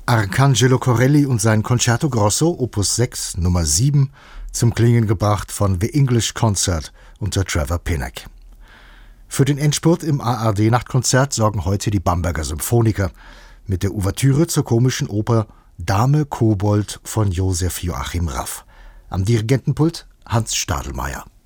Arcangelo Corelli und sein Concerto Grosso, Opus 6, Nummer 7, zum Klingen gebracht von The English Concert unter Trevor Pinnock. Für den Endspurt im ARD-Nachtkonzert sorgen heute die Bamberger Symphoniker mit der Ouvertüre zur komischen Oper Dame Kobold von Josef Joachim Raff. Am Dirigentenpult Hans Stadelmeier.